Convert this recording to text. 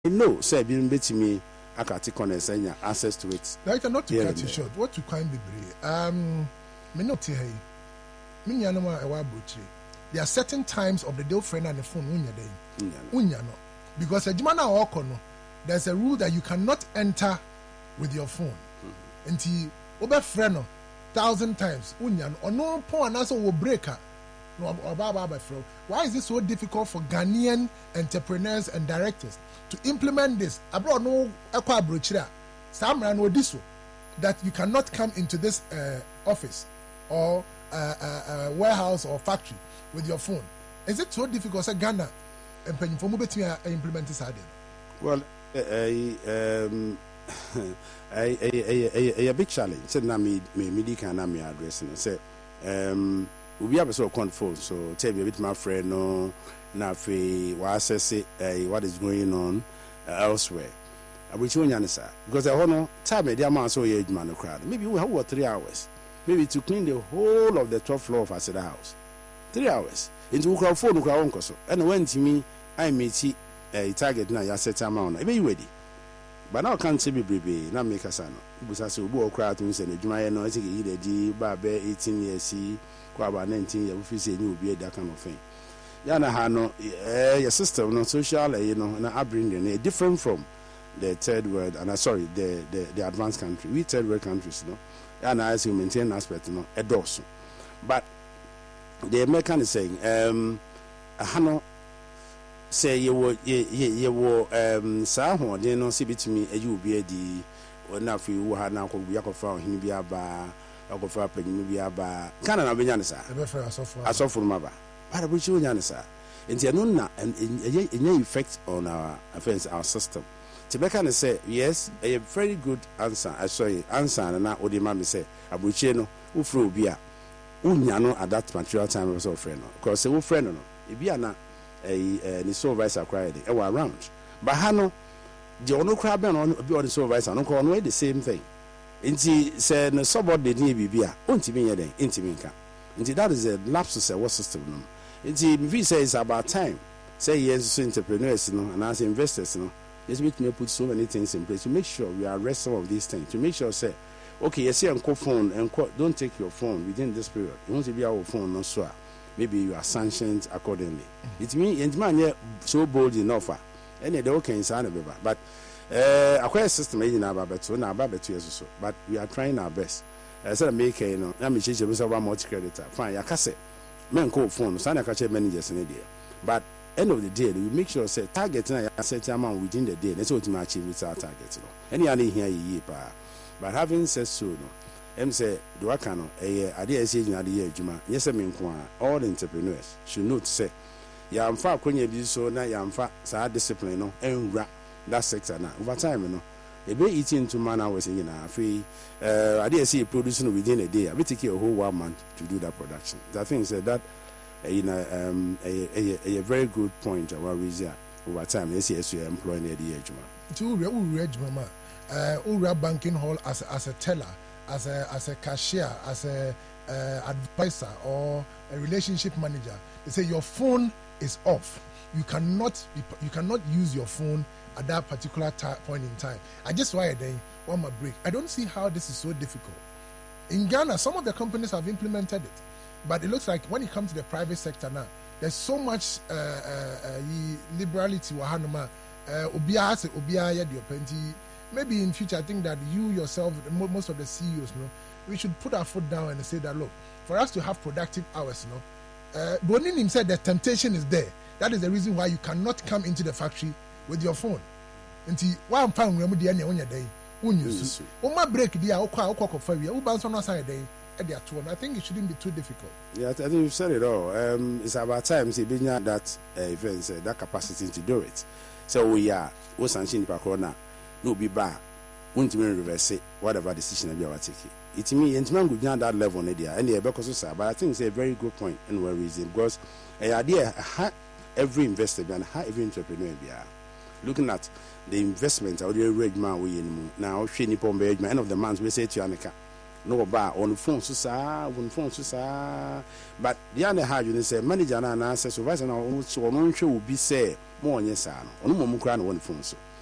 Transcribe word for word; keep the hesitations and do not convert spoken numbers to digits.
know say bi mbetimi akati konesenya access to it. Like not to cut you short. What to kind be um me not here. Me nyano ma ewa brochire. There are certain times of the day friend and the phone unya day. Unya no. Because a juma na oko no, there's a rule that you cannot enter with your phone. Until obe friend no thousand times unya no ono pon anaso wo breaker. No baba ba friend. Why is this so difficult for Ghanaian entrepreneurs and directors to implement this? Abroad no ekwa brochire. Samra no diso that you cannot come into this uh, office or uh, uh, uh, warehouse or factory with your phone. Is it so difficult? Say Ghana and penny for moving implement this idea. Well, a um, a a a big challenge. Say na me me me can na me address and say um we have a sort of phone. So tell me a bit my friend no na fe wa assess what is going on uh, elsewhere. Which one answer? Because I want time the amount so age man crowd. Maybe we have three hours. Maybe to clean the whole of the top floor of Aseda house. Three hours. Into crowd phone crowd on so. And when to me, I meet a target now. You set amount. I be ready. But now can't say baby. Now make a son. Because I say we crowd to me say you might know. I think he did. Babe eighteen years. See, about nineteen years. We say you be that kind of thing. Yana hano. Your system no social. You know. Na upbringing. Eh, different from the third world, and uh, sorry, the, the the advanced country. We third world countries, you know, and I say maintain aspect, you know, a dorsum. But the American is saying, um, Hano say you were you were um, Saho, they know see between me, you be the or now for you had now called Yakofa, him be a bar, Yakofa, Penny be a bar. Can I be Janisa? I saw for Maba. But I wish you Janisa. And Tianuna and in effect on our affairs, our system. Tibeka say yes, a very good answer. I saw it answer and now Odimami say Abucheno, Ufro Bia, Unyano at that material time was a friend. Because a friend no, if you are not a supervisor cried, they were around. But Hano, the ono crab on the supervisor, no call the same thing. Inti said no subordinate need be a untimia then, intiminka. Inti that is a lapsus of what system. Inti V says about time. Say yes, entrepreneurs, you know, and as investors, you know. Just make me put so many things in place to make sure we arrest some of these things. To make sure, say, okay, you see, uncle phone and don't take your phone within this period. You want to be our phone, no sir. Maybe you are sanctioned accordingly. Mm-hmm. It means, and man, yeah, so bold enough. And they okay in Sana, but uh, acquire system in our babet, so now babet years or so. But we are trying our best. I said, make a no, let me change the one multi creditor. Fine, I can say, men call phone, Sana catch managers in a day. But end of the day, we make sure say target na a certain amount within the day. That's what we achieve with our target. No, any other here ye pa. But having said so, no, em say do I can a idea say in the year juma. Yes, I mean, all the entrepreneurs should know to say, ya amfa kwenye bi so na ya amfa sa discipline no enwura that sector na over time no. E be eating to man hours in na free. Uh, idea say producing within a day. I be take a whole one month to do that production. That thing said that. You know, um, a, a, a very good point about Rizia over time. Yes, yes, you are employing the age. To read mama, uh, banking hall as as a teller, as a as a cashier, as a uh, advisor or a relationship manager. They say your phone is off. You cannot be, you cannot use your phone at that particular ta- point in time. I just why then want my break. I don't see how this is so difficult. In Ghana, some of the companies have implemented it. But it looks like when it comes to the private sector now, there's so much uh, uh, uh, liberality. Maybe in future, I think that you yourself, most of the C E Os, you know, we should put our foot down and say that, look, for us to have productive hours, you know, uh, Bonin said the temptation is there. That is the reason why you cannot come into the factory with your phone. Until one pound, we are on your day. Uma break the hour, we bounce on our side day. I think it shouldn't be too difficult. Yeah, I think you've said it all. Um, it's about time to bring that uh, events, uh, that capacity to do it. So we are, we sanction the corona, no be bad. Won't even reverse it, whatever decision we are taking. It means it's man good that level, Nadia, and the because but I think it's a very good point and well reason because the idea every investor and every entrepreneur be looking at the investment. I already read my way now. She nippon end of the month we say to America. no ba on phone so saa on phone so saa but the other hard you say manager na na say supervisor na so no nhwe obi say mo onye saa no ono mo kura na on phone so